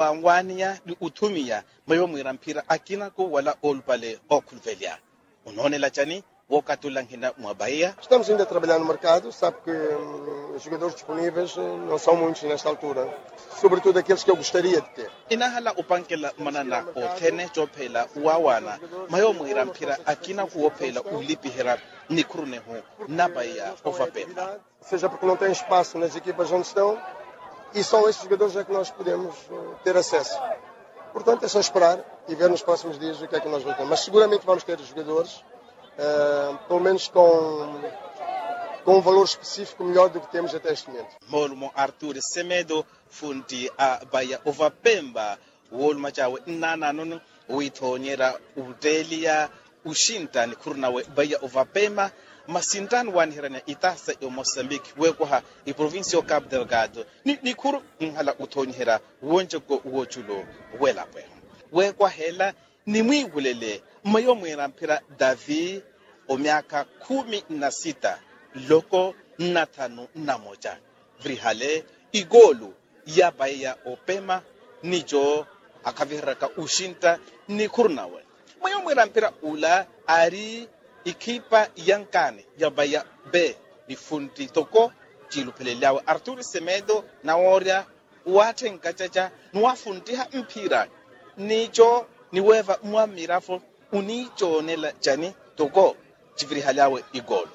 Wangwania ni utumia mayo mwirampira akina ko wala olpale okulvelia. Unonela chani Wokatulanghina mwa Bahia. Estamos ainda a trabalhar no mercado, sabe que os jogadores disponíveis não são muitos nesta altura, sobretudo aqueles que eu gostaria de ter. Inahala upankela manana o kene jopela wawana mayo mwirampira akina kuopela ulipihera nikrunehu na Bahia ovapema. Seja porque não tem espaço nas equipas onde estão, e só esses jogadores é que nós podemos ter acesso. Portanto, é só esperar e ver nos próximos dias o que é que nós vamos ter. Mas seguramente vamos ter jogadores, pelo menos com um valor específico melhor do que temos até este momento. Molmo Arthur Semedo funti a Bahia ovapemba wolma chawe nana nono uitonyera udelia ushinta ni kurnawe Bahia ovapema masintan wanhirana itasa e Moçambique wekoha e província o Cabo Delgado ni kuru nghala utonyera wonje ko wochulo welapwe wekwa hela ni mwigulele mayo mwirampira Davi o miaka 16 loko natano namoja vrihale igolu ya Bahia opema nijo akaviraka ushinta ni kurnawe mayo mwirampira ula ari ikipa yankane ya Bahia B ni funti toko chilupeleleawe Arthur Semedo na oria waten kachacha nuwafuntiha mpira nijo niweva mwa mirafo unicho nela jani toko chivrihalawe igol.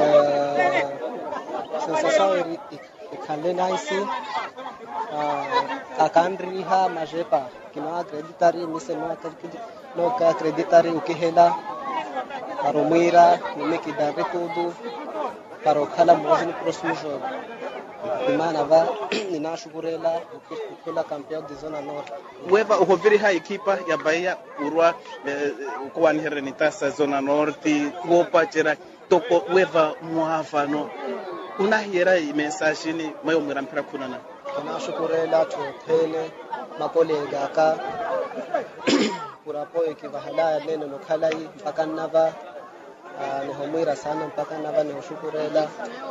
Sensação ikalenaisi akandriha majepa kino acreditari mise no acreditari ukihela para o Mira no que dá tudo para o cala no próximo jogo. Imana va ninashu kurela ukila campeão de zona norte. Weva uhoviri ha ekipa ya Bahia urwa kuwan herenitasa zona norte wopa chera toko weva muafano una hiera mensagem ni mayo mwirampira kunana. Ninashu kurela tele makolega aka kurapo ikivahala neno nokalai mpaka nava nihomwira sana mpaka nava nishukurela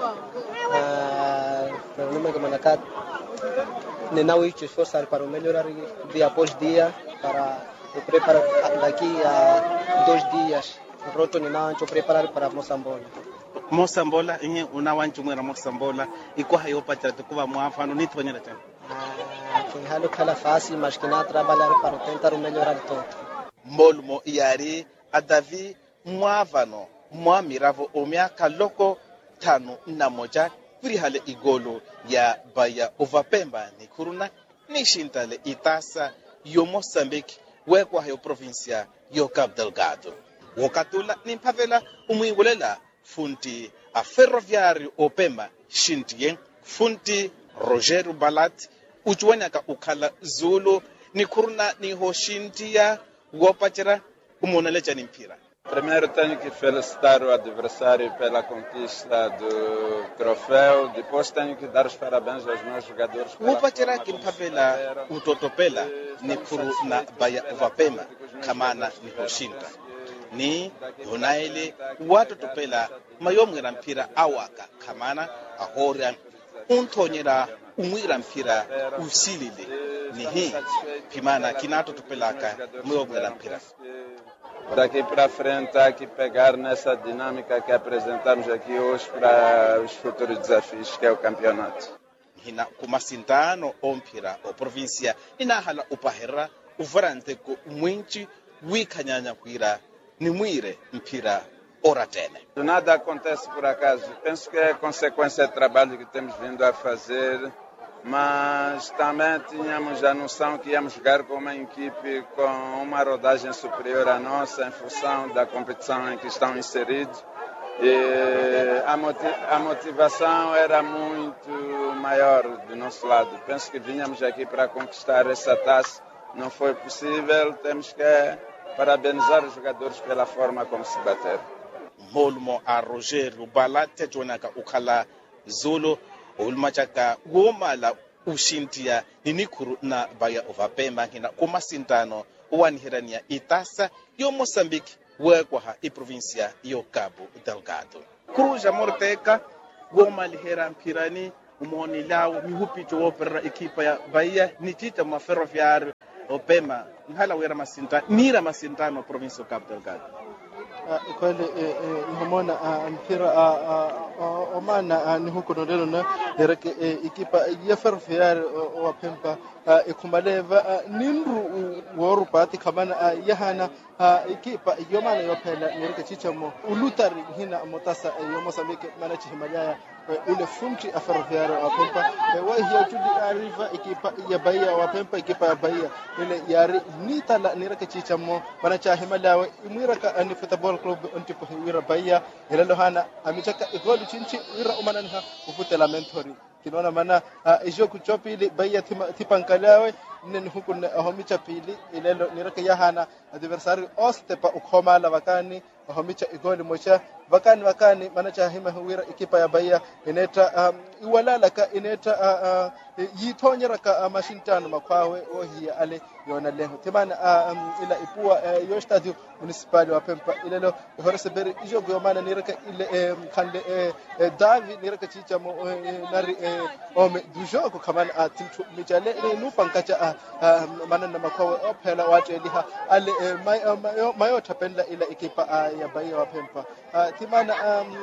número de manacat nenau te esforçar para melhorar dia após dia para o preparar daqui a 2 dias roto nenau te preparar para Moçambola inye unawanchu mwera Moçambola iko hayo patra tukuva muafano nitonyera tena que halo kala fácil mas que na trabalhar para tentar melhorar tudo molmo iari adavi muavano mwa miravo omiaka loko 5 vrihale igolo ya Bahia ovapemba ni kuruna ni shintale itasa yo Moçambique wekwa hayo provincia yo Cabo Delgado wokatula ni mpavela umwingulela funti a ferroviário opemba shintien funti Roger Balat uchwanyaka ukhala Zulu ni kuruna ni hoshintia wopachera umonaleja ni mpira. Primeiro tenho que felicitar o adversário pela conquista do troféu, depois tenho que dar os parabéns aos meus jogadores. Wopachera kimpavela utotopela ni kuru na Bahia ovapema kamana ni hoshinta ni unaile watu tupela mayo mwirampira awaka kamana ahoria untonyera umwirampira usilile ni hii kimana kinato tupelaka mayo mwirampira. Daqui para frente há que pegar nessa dinâmica que apresentamos aqui hoje para os futuros desafios, que é o campeonato. Hina kumasintano ompira o província inahala upahera uvarante ko mwinchi wikanyanya kuira ni mwire mpira oratene. Nada acontece por acaso. Penso que é consequência do trabalho que temos vindo a fazer, mas também tínhamos a noção que íamos jogar com uma equipe com uma rodagem superior à nossa em função da competição em que estão inseridos. E a motivação era muito maior do nosso lado. Penso que vínhamos aqui para conquistar essa taça. Não foi possível. Temos que parabenizar os jogadores pela forma como se bateram. Molmo a Roger Balate tonaka ukhala Zulu ulmachaka womala ushintia ninikuru na Bahia ovapemba hina kumasintano uwanhirania itasa yo Moçambique wekwaha i província yo Cabo Delgado. Cruz Morteca womalihera mpirani umoni lao mihupi cho opera ekipa ya Bahia nitita ma ferroviário Opema nhala wera masinta mira masintano province of Cabo Delgado. Kweli homona mpira omana ni huko ndelo na dereke ikipa ya Ferroviário wa Pemba ikumaleva ninru woru pati kamana yahana ikipa yomana yopela nireke chichamo ulutari hina motasa yomosamike mana chihimalaya ule funti a Ferroviário wa Pemba wa hiyo tudi arriva ikipa ya Bahia wa Pemba ikipa ya Bahia ile yari nitala nireke chichamo mana chahimalaya imwiraka ni football club ontipo wira Bahia ile lohana amichaka igolu chinchi wira umananha ufutela mentori kinaona maana ijo kuchopili Bahia tipankalawe nene huku ahomicha pili ilelo niraka yahana adversario ostepa ukhomala vakani ahomicha igoli mocha vakani manacha hima huwira ikipa ya Bahia ineta iwalala ka ineta yithonyera ka mashintano makwawe ohia ale yona leho temana ila ipua yo stadio municipal wa Pemba ilelo horeseberi ijo gomana niraka ile khande Davi niraka chicha mo nari ome dujoko kamana atintu mijale nu pankacha manana makwawe ophela wateliha ale mayo tapenda ila ikipa ya Bahia wa Pemba timana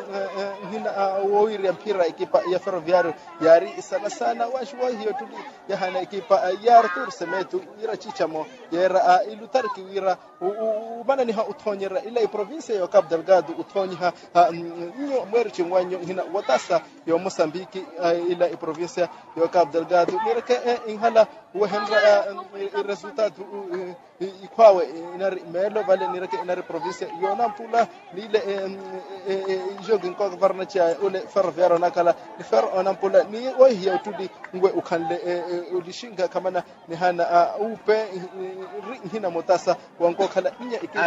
hina woiri ya mpira ikipa ya Ferroviário yari sana washwa hiyo tudi ya hana ikipa ya Arthur Semedo ira chichamo yera ilutarki wira ubana ni ha utonyera ila province ya Cabo Delgado utonyiha nyo mwerchi ngwanyo hina watasa ya Mozambique ila province ya Cabo Delgado nireke inhala wahendra resultado ikwawe inari melo vale nireke inari province yona mpula nile jogin ko varnacha ule Ferroviário nakala ni Ferronampula ni ohiya tudi ngwe ukhanle ulishinga kamana ni hana upe hina motasa wanko khala nya ikipa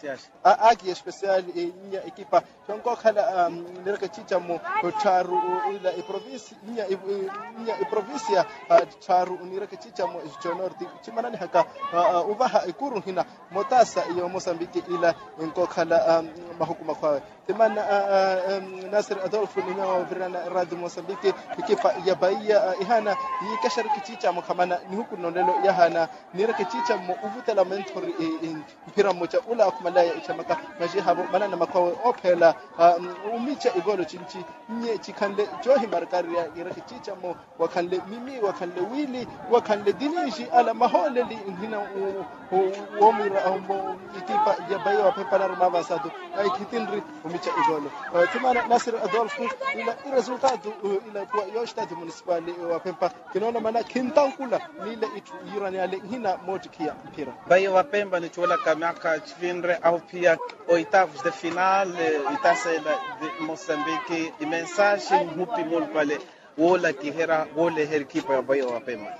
aki special nya ikipa wanko khala nireke chicha mo taru ila province nya provincia taru nireke chicha mo jonorti chimana ni haka uvaha ikuru hina motasa iyo Mozambique ila ngo khala mahukuma kwawe temana Nasir Adolfo ni wa virana Radio Mozambique ikipa ya Bahia ihana yikashariki chicha mo kamana ni huku nondelo yahana nireke chicha mo uvutela mentori mpira mocha ula akumalaya ichamaka majihabo manana makwawe opela umicha igolo chinchi nye chikande johi markaria nireke chicha mo wakanle mimi wakanle wili wakanle diniji ala mahole li hina womira ikipa ya Bahia wa Pemba na Rumava Sadu aikitinri umicha igolo timana Nasir Adolfo ila resultado ila kwa yo stadio municipal wa Pemba kinaona maana kintankula nile itu yirani ale hina motikia mpira Bahia wa Pemba ni chola kamaka chvinre au pia oitavos de final itasela de Mozambique di mensagem mupi mulpale wola kihera wole herkipa ya Bahia wa Pemba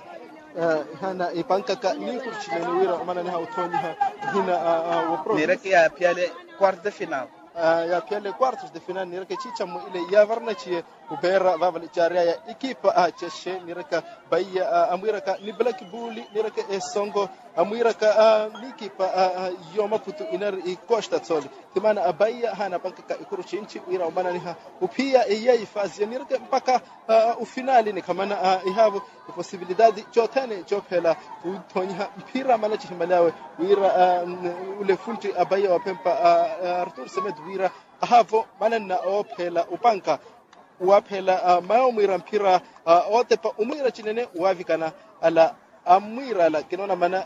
hana ipankaka ni kurchile wira maana ni hautoni hina wa nireke ya piale quarto de final ya piale quartos de final nireke chicha mo ile ya varnachi ubera vava licharia ya ikipa cheshe nireka Bahia amwiraka ni Black Bully nireke songo amwiraka nikipa yoma putu inar Costa Tsoli timana Bahia hana pankaka ikuru chinchi wira umana ni upia yeye fazi nireke mpaka ufinali ni kamana ihavo possibilidade chotane chopela utonya mpira malachi himalawe wira ule funti Bahia wa Pemba Arthur Semedo wira havo manana opela upanka wapela maomira mpira otepa umira chinene wavikana ala amwira la kinona mana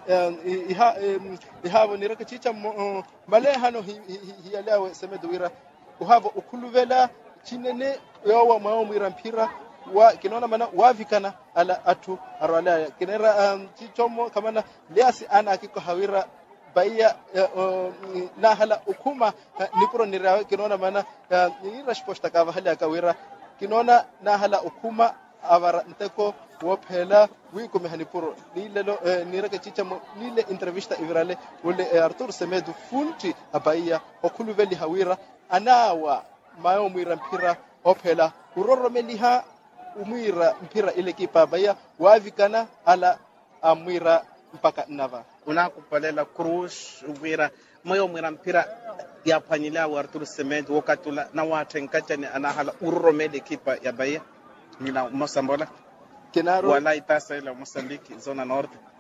ihavo nireke chicha male hano hiyalewe Semedo wira uhavo ukuluvela chinene yowa maomira mpira wa kinona mana wavikana ala atu arwala kinera chichomo kamana liasi ana akiko hawira Bahia na hala ukuma nipro nirawe kinona mana ni resposta kava hali akawira kinona na hala ukuma avara nteko wophela wiko mehanipuro nilelo nireke chicha nile entrevista ivrale ule Arthur Semedo funti Bahia okuluveli hawira anawa mayo mwira mpira ophela uroromeliha umwira mpira ile kipa Bahia wavikana ala amwira mpaka nava unakupalela Cruz ubira moyo mwira mpira ya panyila wa Arthur Semedo wakatula na watenkachane anahala uromeli kipa ya Bahia nina Mosambola Kenaro wala itasa ila Mozambique zona norte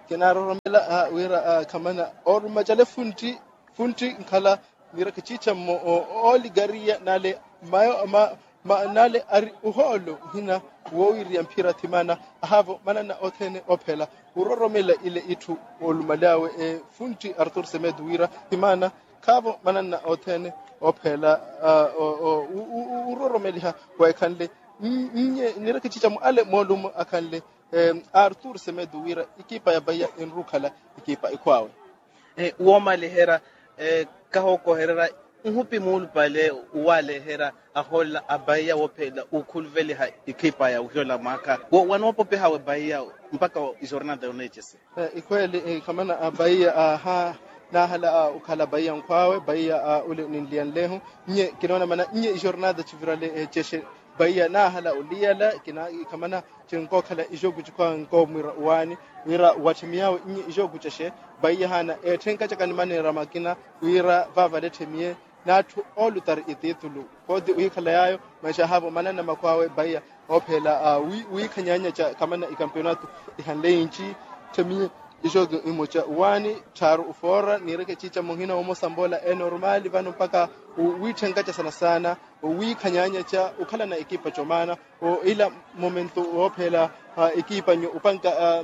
kenaro romela wira kamana or majale funti nkala mira kichicha mo oligaria nale mayo ma nale ari uholo hina wowiri yampira timana ahavo manana othene ophela uroromela ile itu olumalawe funti Arthur Semedo wira timana kavo manana othene ophela uroromeliha wakanle nira kichicha mo ale molum akanle Arthur Semedo wira ikipa ya Bahia enrukala ikipa ikwawe woma lehera kahoko herera ngupi mulu pale wale hera ahola abaya wopela ukulvele ha ikipa ya uhola maka wanopo pe hawe Bahia mpaka jornada onejese ikweli kamana abaya na hala ukala Bahia nkwawe Bahia ule nilian leho nye kinaona mana nye jornada chivirale cheshe Bahia na hala uliala kina kamana chinko kala ijogu chikwa nko mwira wani wira watimiao nye ijogu cheshe Bahia hana tenka chakani mane ramakina wira vava letemie natu olutar ititulu kodi uikala yayo maisha habo manana makwawe Bahia ophela uikanyanya cha kamana ikampeonato ihanle inchi temie ijogu imocha wani taru ufora nireke chicha muhina wa Mosambola normali vanu mpaka uitengacha sana sana uikanyanya cha ukala na ekipa chomana ila momento ophela ekipa nyo upanka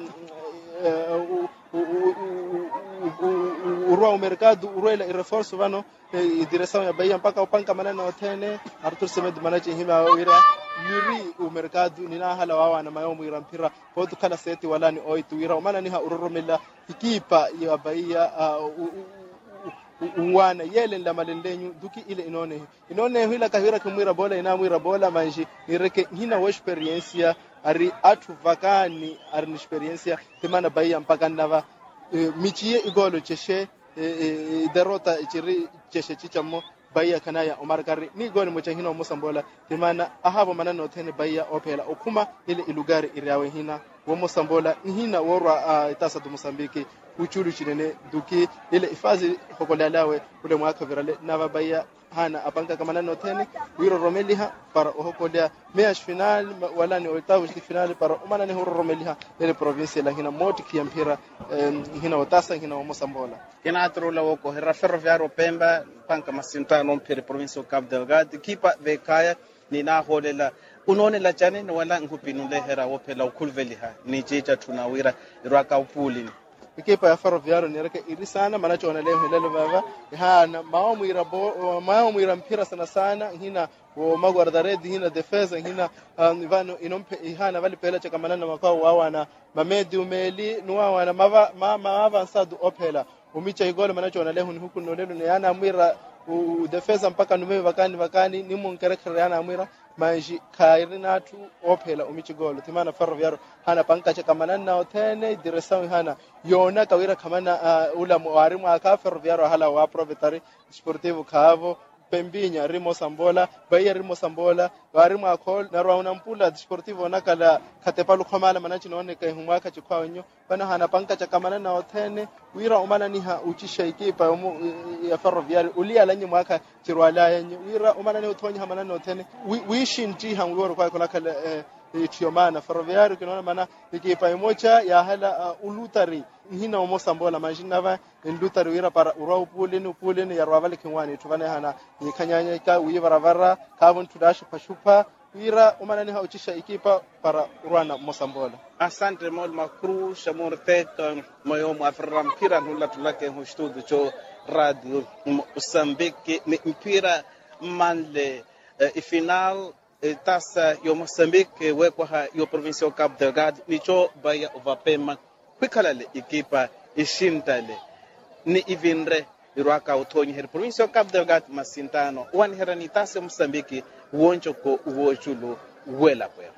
urwa mercado urwela reforço vano direção ya Bahia mpaka upanka manana otene Arthur Semedo manache hima wira yuri mercado nina hala wawa na mayomu ira mpira podu kala seti walani oitu wira mana niha uroromela ikipa ya Bahia uwana yele la malendenyu duki ile inone hila kahira kumwira bola ina mwira bola manji nireke hina wa experience ari atu vakani ari experience temana Bahia mpaka nava michie igolo cheshe derota ichiri cheshe chichamo Bahia kanaya Omar Kari ni goli mocha hina Mosambola temana ahabo manana otene Bahia opela okuma ile ilugari iriawe hina wa Mosambola hina worwa itasa du Mozambique uchulu chinene duki ile ifazi hokolalawe ule mwaka virale nava Bahia hana apanga kama nano tene wiro romeliha para hokolea meash final wala ni oitavo final para umana ni horo romeliha ile province la hina moti kiampira hina otasa hina Mosambola kina atrola woko hera Ferroviário Pemba panka masintano mpere province of Cabo Delgado kipa bekaya ni na holela unone la jane ni wala ngupinule hera wopela ukulveliha ni jeja tunawira iraka upuli ikipa ya Ferroviário nireke irisana manacho leo helelo baba hana maomu ira mpira sana hina wa magwardaredi hina defensa hina vano inompe hana vali pela cha kamanana makao wawana mamedi umeli nuwana mava avançado opela umicha igole manacho leo ni huku nolelo ni yana mwira defensa mpaka nume vakani ni munkerekere yana mwira manji kairinatu opela umichigolo timana Ferroviário hana panka cha kamanana otene direção hana yona kawira kamana ula mwarimu aka Ferroviário hala wa proprietary sportivo Cavo Pembinya Rimo Sambola Bahia Rimo Sambola warimu akol na rauna mpula sportivo nakala katepalu khomala manachi none kai humwaka chikwanyo bana hana panka cha kamanana otene wira umana niha uchisha ikipa ya Ferroviário ulia lanyi mwaka chirwala yenye wira umana ni utonya hamanana otene wishinti hangoro kwa kala tiomana Ferroviário kinaona mana ikipa imocha ya hala ulutari hina Mosambola majinava indutari wira para upuleni ya ravali kinwani tuvane hana ikanyanya ka wivaravara kavon tudashi pashupa wira umana ni hauchisha ikipa para urwana Mosambola asante mol makru shamurtek moyo afram kira nulla tulake ho studio cho radio Moçambique ni mpira manle final tasa yo Moçambique wekwa yo provincia Cabo Delgado nicho Bahia Ovapema kwikalale ikipa ishintale ni ivinre irwaka utonyi her provincia Cabo Delgado masintano wan herani tasa Moçambique woncho ko wochulu wela kwa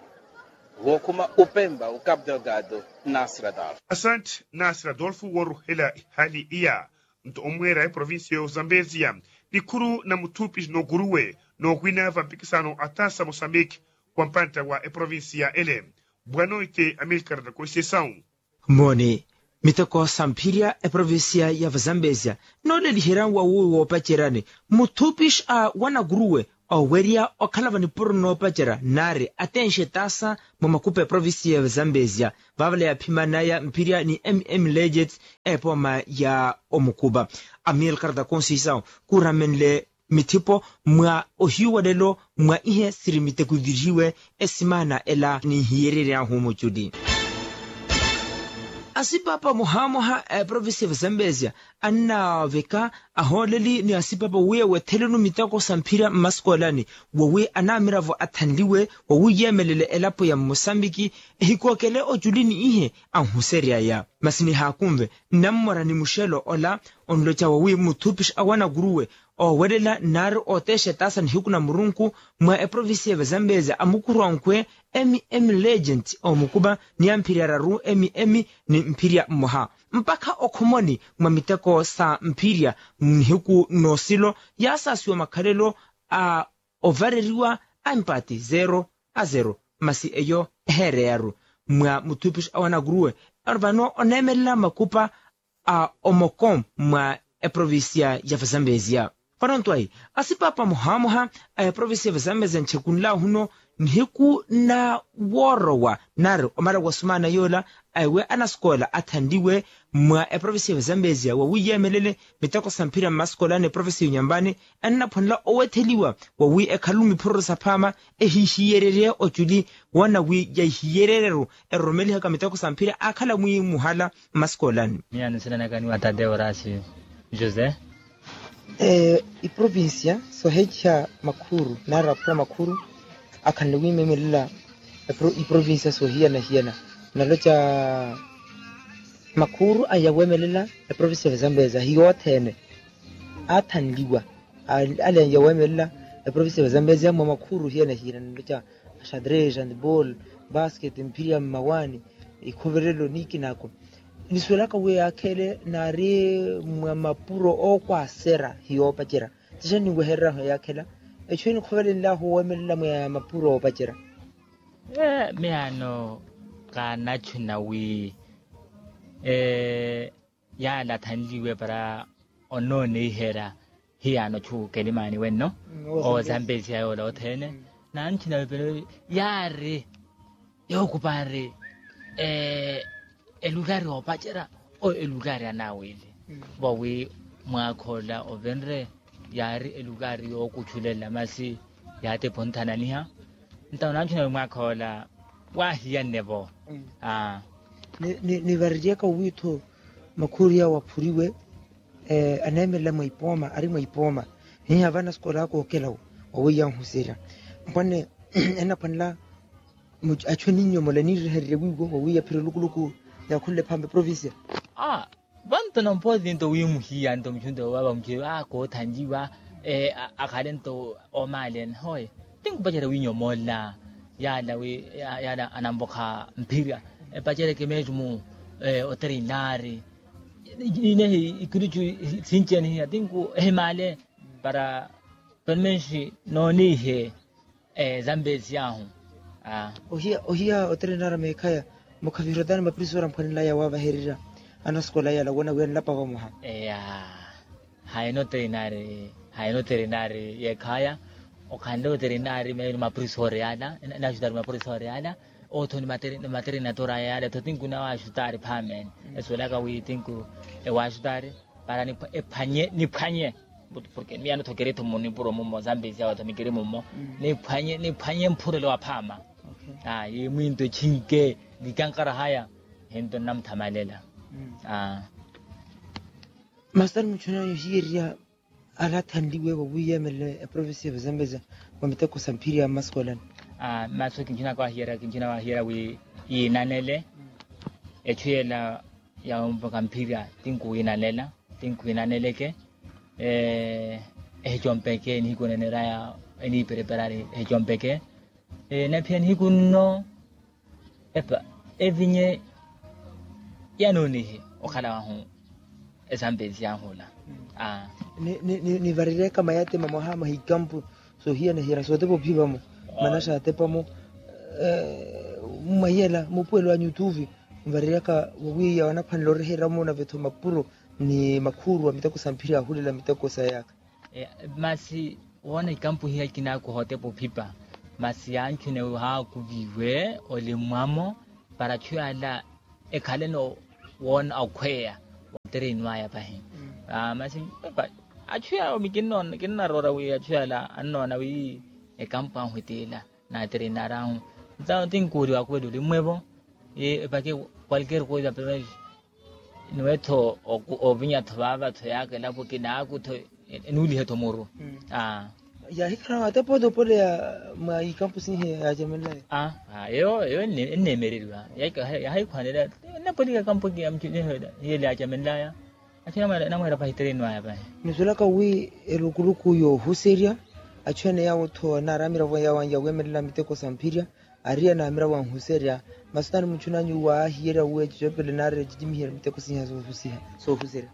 wokuma upemba u Cabo Delgado Nasra Adolfo asante Nasra Adolfo woru hela hali iya nto omwera provincia Zambezia likuru na mutupis no guruwe no gwina vampikisano atasa Moçambique kwa mpanta wa provincia ele bwanoite Amilcar da Conceição mone mitoko sampiria provincia ya Zambezia no le lihiran wa wo pachirani mutupis wana guruwe oweria okhalava ni purno pachera nare atenshe tasa mo makupe provinsi ya Zambezia vavale ya pimana ya mpiria ni Legends epoma ya omukuba Amil Karda Conceição kuramenle mitipo mwa ohiwadelo mwa ihe sirimite kudiriwe esimana ela ni hierere ya humo judi. Asipapa muhamoha provinsi ya Zambezia anna veka aholeli ni asipapa uwe wetelenu mitako sampira maskolani wawe anamiravo atanliwe wawe yemelele elapo ya Mosambiki hikuakele ojulini ihe anhuseria ya masini hakumve nammora ni mushelo ola onlocha wawe mutupish awana guruwe owelela nari oteshe tasa ni hikuna murunku mwa provinsi ya Zambezia amukuru ankwe Legend omukuba ni ampiriararu ni mpiria moha mpaka okomoni mwa miteko sa mpiria mhiku nosilo yasasiwa makalelo a ovareriwa empati 0-0 masi eyo herearu mwa mutupish awana guruwe arvano onemela makupa a omokom mwa provinsia ya Zambezia. Parantuai, asipapa muhamoha provinsia ya Zambezia nchekunla huno nhiku na worowa naro omara wasumana yola aiwe anaskola athandiwe mwa provinsi ya Zambezia wawi yemelele mitako sampira maskola ne provinsi ya Nyambani anaponla owetheliwa wawi ekhalumi phoro saphama ehihiyerere ojuli wana wi yahiyerero eromeli haka mitako sampira akhala mwi muhala maskolani miano sina kani watade orasi Jose I provincia sohecha makuru nara kwa makuru akanlewi memelila i provincia sohia na hiena nalocha makuru ayawemelela provincia ya Zambezia hiyothene athanliwa ale yawemelela provincia ya Zambezia mwa makuru hiena hiena nalocha xadrez and ball basket mpira mawani ikhoverelo niki nako niswelaka we akhele nari mwa mapuro okwa sera hiyo pachera tishani ngweherra yakhela echweni khoveleni la ho wemelela mwa mapuro opachera miano kana chuna wi ya la thanliwe para onone hera hiano chu kelimani wenno o Zambezia yo lo thene nanchina belo yare yokupare elugari opachera o elugari anawile bawe mwakhola ovenre yari elugari okuchulela masi yate ponthana niha ntana nchina mwakhola wahia nebo ni varjeka wito makuria wapuriwe anemela maipoma ari maipoma ni havana skola ko kelao owiya husira mpone ena panla achoni molani herrewigo owiya pirulukuluku ya kulle pambe province banto non podi ndo wimuhia ndo mchundo baba mche ko thanjiwa akhalento omalen hoy tingu bajera winyo mola yala we yala anamboka mpira bajera kemejumu oterinari ine ikuruchu sincheni tingu hemale para permenshi noni he Zambezia hu ohia oterinara mekaya mukavirodana maprisora mpanila ya wava herira anaskola ya lagona wen lapa vamuha haino terinari ye kaya okando terinari me maprisore yana na judar maprisore yana othoni materi na tora ya to tinku na wa shutari phamen esola ka wi tinku wa shutari para ni phanye porque miano thokere thomoni puro mo Zambezia wa thomikere mo ni phanye mphurelo wa phama ye mwinto chinke dikankara haya hento nam thamalela Master mchuna yoshiria ala thandiwe wabuye mele province ya Zambezia wamiteko sampiri ya maskolan maso kinchina kwa hiera we inanele echuyela ya umboka mpira tinku inanele ke ejompeke ni kunenera ya eni preparare ejompeke na pia ni kuno evinye yanoni okhala wa hu Zambezia hola ni varire kama yate mamahama hikampu so hiya na hira so tebo pibamo manasha tepamo mayela mupwelo anyutuvi varire ka wiya wana panlore hira mo na veto mapuro ni makuru amitako sampira hulela mitako sayaka masi wona ikampu hiya kina ko hote po pipa masiyan kine ha ku biwe ole mwamo para chuala e khaleno won akwea tere inwaya pa hin masin pa achua o mikinon kinna rora wi achuala anno na wi e kampa hotela na tere narang ta tin ku ri akwe do limwebo e pa ke cualquier cosa pero nueto o vinya thwaba thoyake lapho ke na ku tho enuli he tomoro ya hikra ate podo pole ma I campus ni ya jamela yo ne merirwa ya hay khwane na poli ka campo ki am chine he ya jamela ya achina na mara pa hitere no ya ba misula ka wi elukuruku yo huseria achene ya utho na ramira vo ya wanja wemelela miteko sampiria aria na amira wa huseria masitani mchunanyi wa hiera we jopele na re jimi hiera miteko sinya so huseria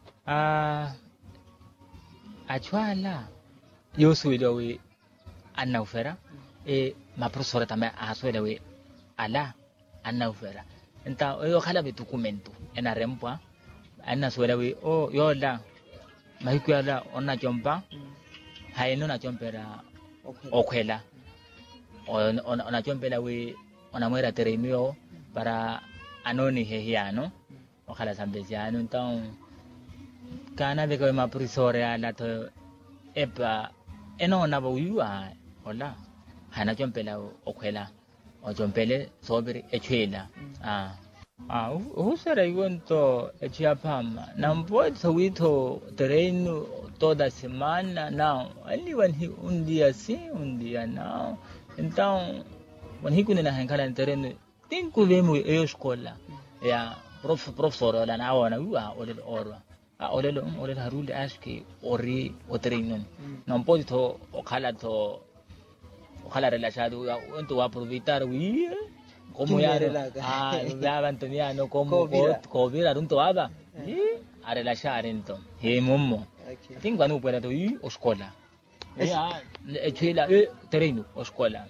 achwala yo suelo we anaufera ma profesora también asuela we ala anaufera enta yo khala be documento ena rempa ana suela we yo la maikuala ona chompa haino na chompera okwela ona chompela we ona muera teremio para anoni hehiano ojalá sambesiano entonces kana de que ma profesora la to epa eno na boyua hola hana chompela okwela o chompele sobre echela usara igonto echiapam nampo sowito terreno toda semana now only when he un día now então when he kunena hankala terreno tinku vemo escola ya professor la na ona ole oro ole harul aski ori o terreno non pode to ojalá relajado onto va aproveitar como ya Antoniano como cobira runto aba a relaxar então he momo tin quando pueda to escola ya echela terreno escola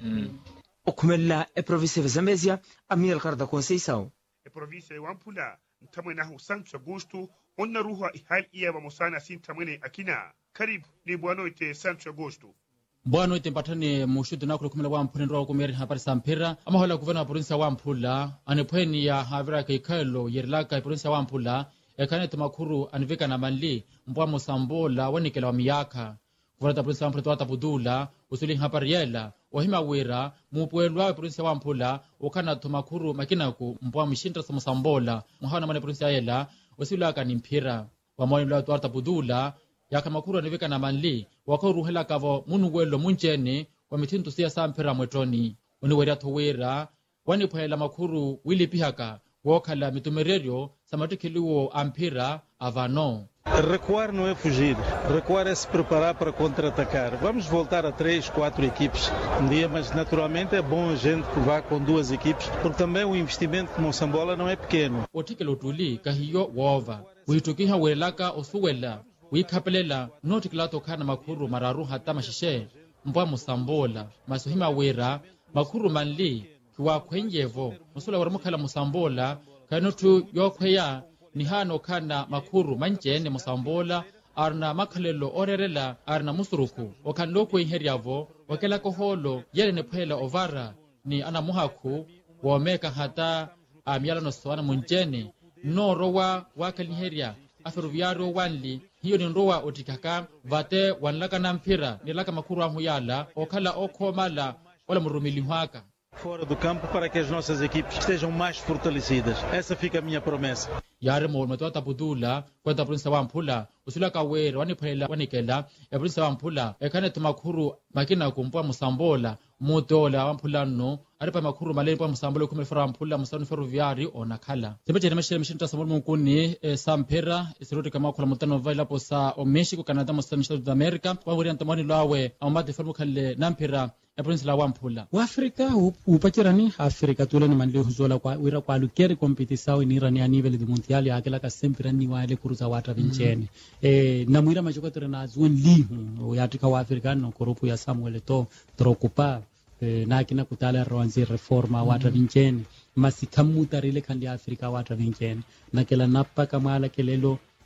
okumela província de Zambésia Amiel Carda Conceição província wa Ampula ntamwena hu Santo Agosto onna ruha ihal iya ba musana sintamwene akina karibu ni bwano ite Santo Agosto. Boa noite mpatani mushudu na kulikumela wa mpulendo wa kumeri hapari sampira ama hola kuvena provinsia wa Ampula anepweni ya havira kaikalo yerilaka provinsia wa Ampula ekanete makuru anivika na manli mbwa musambola wanikela wa miyaka kuvana provinsia wa Ampula tuwata budula usuli hapari yela wahima wira mupuelwa provinsia wa Ampula wakana tumakuru makinaku mbwa mshintra sa musambola muhawana mane provinsia yela usilaka ni mpira wa mwani mla tuwata budula yaka makuru anivika na manli wakoruhela kavo munugwelo munjeni wa mitintu siya sampira mwetoni uniweria thowera wanipohela makuru wili pihaka wokhala mitumererio samatikiliwo ampira avano. Recuar não é fugir, recuar é se preparar para contra-atacar. Vamos voltar a 3, 4 equipes um dia, mas naturalmente é bom a gente que vá com 2 equipes, porque também o investimento de Moçambola não é pequeno. Otikelo tuli kahiyo wova, witukiha welaka osuwela, wikapelela notikilato kana makuru mararu hata mashishe, mbwa Moçambola, masuhima wera, makuru manli, kiwa kwenyevo, musula waramukhala Moçambola, kanotu yokweya, ni hano kana makuru manjene Moçambola arna makhalelo orerela arna musuruku okanloko iheriavo wakela koholo yele nephela ovara ni ana muhaku womeka hata amyala no swana munjene no rowa wakaliheria aferuviaro wanli hiyo ni ndoa otikaka vate wanlaka na mpira nilaka makuru amuyala okhala okhomala wala murumili hwaka fora do campo para que as nossas equipes estejam mais fortalecidas. Essa fica a minha promessa. Yare mo matota budula kwenta provinsia wa Ampula usula kawera waniphela wanikela ya provinsia wa Ampula ekane tumakuru makina kumpwa Moçambola mutola wa Ampula no aripa makuru maleni pa Moçambola kumefera Ampula musanu ferroviari onakhala sebethe meshinta samol munkuni sampera isiroti kama khola mutano vaila posa o Mexico Canada musanu Estados America wa wori antamani lawe amate fermukhale nampira provinsia la Ampula wa Afrika upachirani Afrika tulani manle huzola kwa wira kwa lukeri competição ni rani a nível de mundial ya kila ka sempre ni wale kuruza wata vincheni na mwira majoko terena zon lihu ya tika wa Afrika no korupu ya Samuel to trokupa na kina kutala rwanzi reforma wata vincheni masikamu tarile kandi Afrika wata vincheni na kila napa kamala kelelo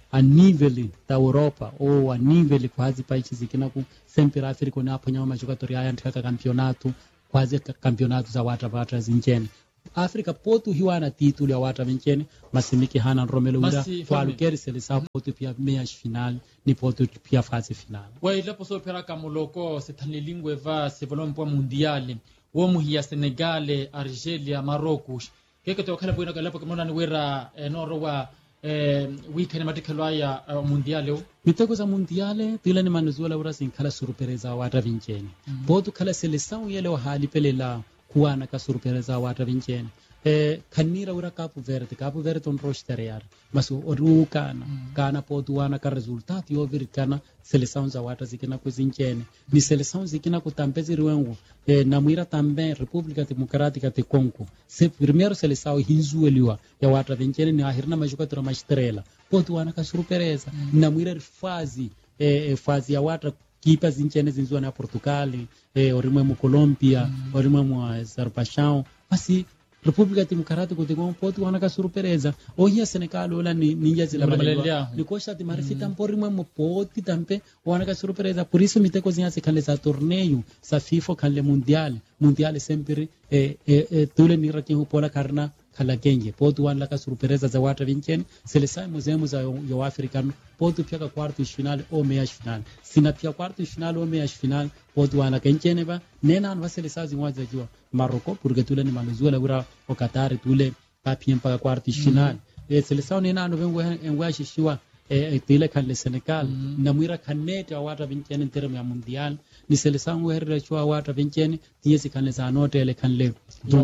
a nível da Europa ou a nível quase países que não sempre a África não apanhou uma jogadoria antiga campeonato quase campeonatos a wata zinjene África pode hiwana título a wata zinjene mas semiki hana Romelu Ura qualquer seleção pode pia meias final ni pode pia fase final wa ila poso pera kamuloko se tanilingwe va se volompo mundial wo muhia Senegal Argelia Marocos keke to khala buena kala pokemona ni wera noro wa weekend matikalo ya mundial mitego za mundial tila ni manuzuela ura sinkhala surpresa wata vincheni bodu khala seleção yele wa hali pelela kuana ka surpresa wata vincheni kanira ura Capo Verde on rosterear mas orukana kana potuana ka resultado yo virkana seleção za wata zikina kuzincheni ni seleção zikina kutampezi riwengu na muira também República Democrática de Congo se primeiro seleção hinzueliwa ya wata vincheni ni ahirna majukatura maestrela potuana ka surpresa na muira fase ya wata kipa zinchene zinzua na Portugal orimwe mu Colombia orimwe mu Azerbaijan basi República Democrática de Congo pode wana surpresa hoje a Senegal ola ninja zila malelwa nikosha de marifita mporimwe mu poti tampe wana surpresa por isso mite cozinha se kanle za torneio sa FIFA kanle mundial sempre tule ni rakinho pola karna kala genje pode wana surpresa za wata vinchen seleção museu za yo africano pode pia quartos final ou meias final sina pia quartos final ou meias final pode wana kenchene ba nena an seleção zinwaza jua Marocco porque tule ni Venezuela ura o Qatar tule papien para quartos final seleção nena no vengo engwa shishiwa tile kan le Senegal na muira kanete wata vinchen en termo ya mundial ni seleção werre chua wata vinchen tiesi kan le sanote le kan le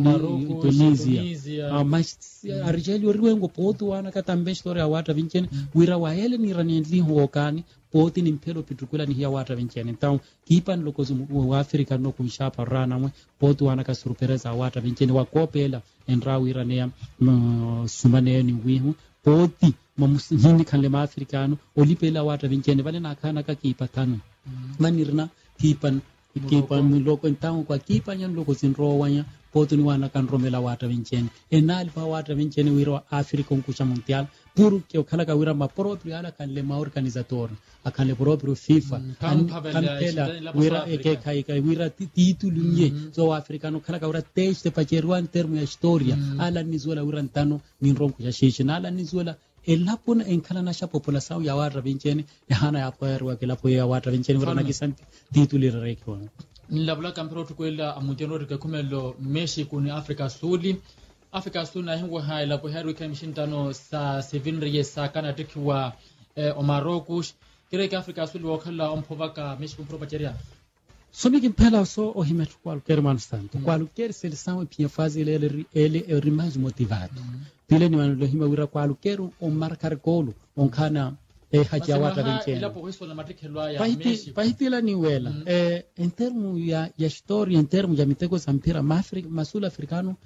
Tunisia mas Argelia riwengo potu wana katambe story wata vinchen wira waele ni ranendli hokani poti ni mpelo pitukula ni hiya wata vinchen então kipan lokozu wa Afrika no kunshapa rana mwe potu wana ka surpresa wata vinchen wa kopela enrawira ne sumane ni wihu poti mamusini kan le Africano olipela wata vinchen vale na kana ka kipatano manirna kipan loko então kwa kipan yan loko sinrowanya potu ni wana kan romela wata vinchen enal pa wata vinchen wiro Africa kunkusha mundial puro que o kala ka wira ma proprio ala kan le ma organizador akan le proprio FIFA kan pela wira ke kai wira título nye so africano kala ka wira teste pa cheruan termo ya historia ala nizuela wira ntano ni ronku ya shishi ala nizuela elapona enkala na sha população ya wata vinchen hana ya poerwa kila po ya wata vinchen wira na kisan título rekwa nilabula kampero tukwela amujeno rika kumelo Mexico ni Africa Suli na hingo haila po heru ka mishintano sa 7 riye sa kana tikiwa o Marocos kire ka Africa Suli wakala ompova Mexico propacheria somi kimpela so o himetu qualquer manstanto qualquer seleção e pia fase ele mais motivado pile ni mano hima wira qualquer o marcar golo on kana haja wata vinchen ila po hizo na matrikelwa ya Mexico pahitila ni wela en termo ya história en termo ya mitego sampira masul africano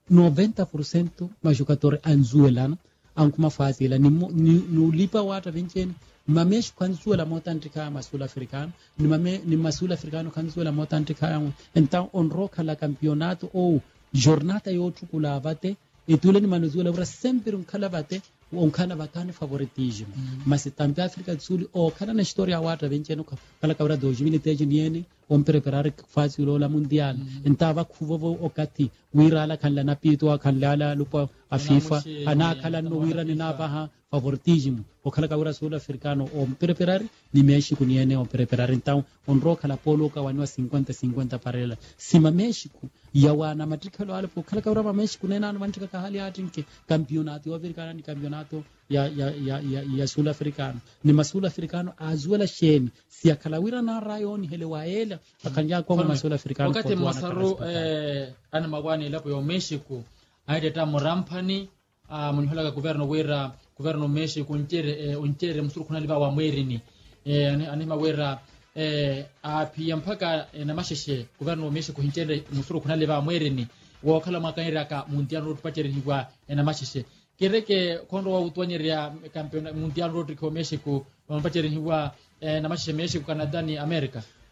90% majogador anzuelana ankuma fase ila ni lipa wata vinchen mamesh kanzuela motantika masul africano ni masul africano kanzuela motantika então on roca la campeonato ou jornada yo tukula bate etule ni manuzuela bra sempre un kalabate on kana bakane favoritismo mas tampi África do Sul o kana na história wata vinchen kala kabra 2013 niene on preparar fase la mundial entava kuvovo okati wira la kan la napito kan la lupa a FIFA ana kala no wira ni nabaha favoritismo o kala kabra sul africano on preparar ni México niene on preparar então on roca la polo ka wanwa 50-50 parela sima México ya wana matrikalo ala po kala kabra México nena no mantika ka hali atinke campeonato africano ni campeonato ya sul africano ni masul africano azuela sheni si akalawira na rayoni hele waela akanja kwa masul africano wakati mwasaru ana magwani lapo yo Mexico aideta morampani munhola governo Mexico unchere msuru kuna liba wa mwerini anima wera apia mpaka na masheshe governo Mexico unchere msuru kuna liba wa mwerini wakala makaira ka mundial road pachere hiwa na masheshe kireke kondo wa utwanyeria campeona mundial road ko Mexico mpachere hiwa na masheshe Mexico Canada ni America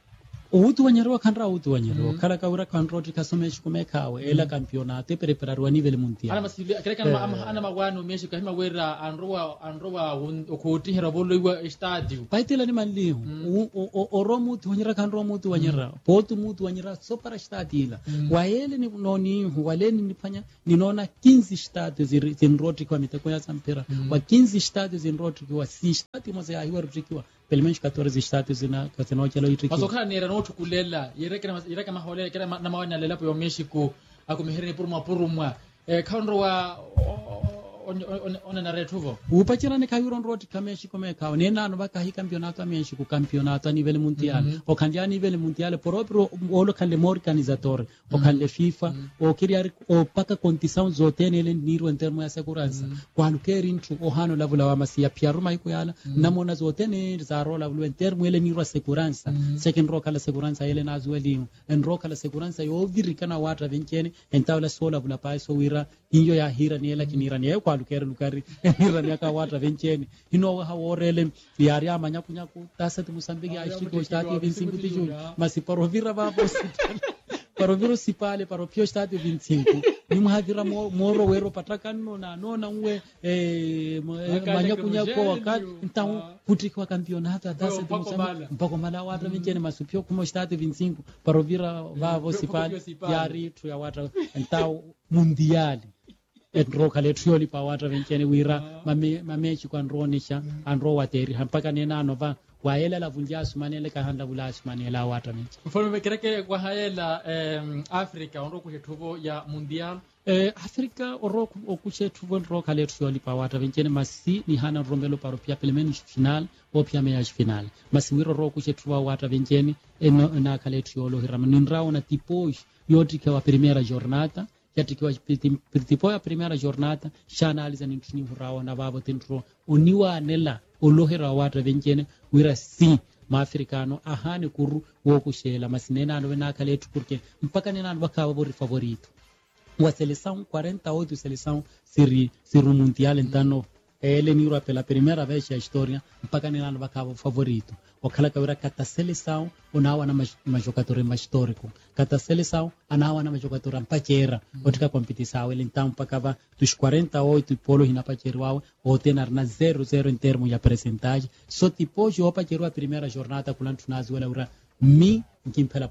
utu wanyero kanra utu wanyero kala kawira kanro tikasomeshi kumekawe ela campionato prepararwa nivel mundial ana masili akreka ana magwano meshi kahima wera anrowa okuti herabolo iwa estadio paitela ni manliho oromu tu wanyera kanro mutu wanyera potu mutu wanyera so para estadio waele ni noni waleni nifanya ninona 15 stadios zinroti kwa miteko ya sampira wa 15 stadios zinroti kwa 6 stadios moza ya hiwa rutrikiwa pelo menos 14 stadios na kaseno chelo itrikiwa masokana nera no tukulela yereka mahole kera na mawana lela po Mexico akumihere por mapurumwa kaunro wa ona na retuvo upachira ne kayuron roti kameshi komeka nena no baka hi campionato ameshi ku campionato a nivel mundial o kandi a nivel mundial proprio olo kan le organizzatori o kan le FIFA o kiriar o paka condição zotene le niro en termo ya segurança kwanu kerintu o hano lavula wa masia piaruma iko yala namona zotene za rola en termo ele niro segurança second roka la segurança ele na zueli en roka la segurança yo virikana wata venkene entawla sola bula paiso wira inyo ya hira ni ela kinira ni kwa lukari hira ni aka wata venkene ino ha worele yari amanya kunyaku tasati Mozambique ashiko stati 25 de julho mas se parovira va paroviro sipale paropio stati 25 ni mhavira moro wero patakano na nona uwe manya kunyaku wakati então kuti kwa campeonato tasati Mozambique mpoko mala wata venkene masupio como stati 25 parovira va sipale yari tu ya wata então mundial roka le trioli pa wata venkene wira mamechi kwa nronisha anro wateri mpaka nena anova waela la vunja sumanele ka handa bula sumanela wata mechi mfano mekereke kwa haela Africa onro ku hetuvo ya mundial Africa oro ku hetuvo roka le trioli pa wata venkene masi ni hana rombelo paro pia pelemen final o pia mechi final masi wiro ro ku hetuvo wata venkene na kale triolo hiramanindra ona tipo yoti kwa primera jornada yatikiwa tipo ya primera jornada shanaliza nintini hurawa na babo tentro uniwa nela olohera wata venkene wira si maafricano ahane kuru woku shela masinena ando na kaletu kurke mpaka nena bakawa bori favorito wa seleção 48 seleção siru mundial então ele ni ura pela primeira vez na história mpaka nena bakawa favorito wakala kawira kata seleção unawa na majogador histórico kata seleção anawa na majogador mpachera otika competição ele então mpaka dos 48 polo hinapachera wao otenar na 0-0 em termo ya percentagem só tipo jo pachero a primeira jornada kulantu nazuela ura mi kimpela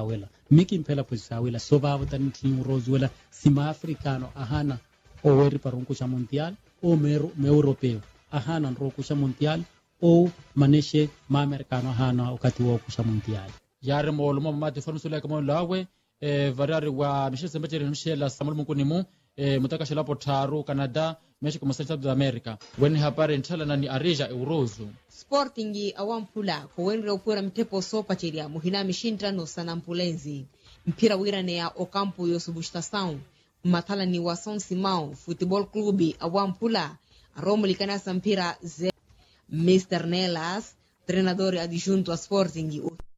posição ela só vai votar no rozuela sima africano ahana o weri parunku cha mundial o me europeu ahana nroku cha mundial o maneshe ma americano hana wakati wa kusha mundial yare mo lumo mate formusula kama lawe varari wa mishe sembachere nshela samul mukunimu mutaka shela potaro Canada meshi kuma South America when hapare ntala na ni areja eurozo Sporting awampula ko wenre upura mtepo sopa cheria muhina mishintra no sanampulenzi mpira wirane ya Ocampo yosubustação mathala ni wa São Simão Futebol Clube awampula Romo likana sampira Mr. Nelas, treinador adjunto a Sporting.